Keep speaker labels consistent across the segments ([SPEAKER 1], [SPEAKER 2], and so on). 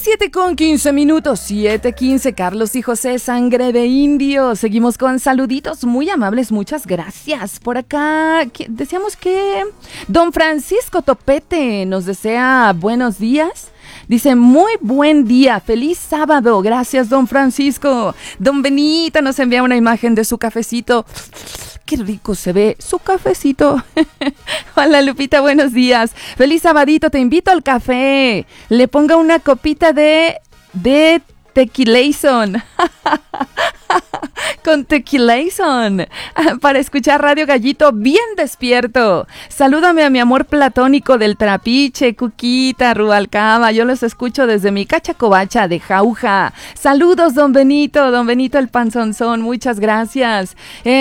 [SPEAKER 1] 7:15, 7:15, Carlos y José, sangre de indio. Seguimos con saluditos muy amables, muchas gracias. Por acá, decíamos que don Francisco Topete nos desea buenos días. Dice, muy buen día, feliz sábado. Gracias, don Francisco. Don Benita nos envía una imagen de su cafecito. Qué rico se ve su cafecito. Hola, Lupita, buenos días. Feliz sabadito, te invito al café. Le ponga una copita de tequilazón. Con tequilazón. Para escuchar Radio Gallito bien despierto. Salúdame a mi amor platónico del Trapiche, Cuquita, Rubalcaba. Yo los escucho desde mi cachacobacha de Jauja. Saludos, don Benito el panzonzón. Muchas gracias.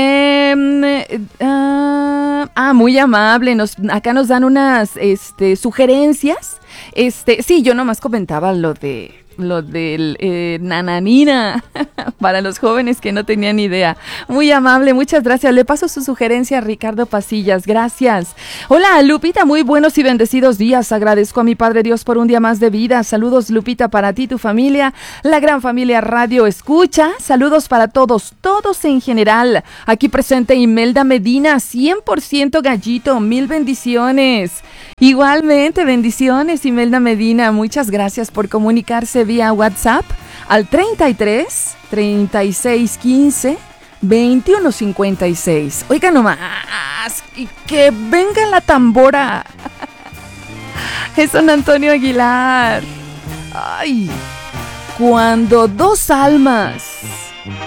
[SPEAKER 1] Muy amable. Acá nos dan unas sugerencias. Sí, yo nomás comentaba lo del nananina para los jóvenes que no tenían idea. Muy amable, muchas gracias. Le paso su sugerencia a Ricardo Pasillas, gracias. Hola, Lupita, muy buenos y bendecidos días. Agradezco a mi Padre Dios por un día más de vida. Saludos, Lupita, para ti, tu familia, la gran familia Radio Escucha. Saludos para todos en general. Aquí presente Imelda Medina, 100% gallito, mil bendiciones. Igualmente, bendiciones, Imelda Medina. Muchas gracias por comunicarse vía WhatsApp al 33 36 15 21 56. Oiga nomás, y que venga la tambora. Es don Antonio Aguilar. Ay, cuando dos almas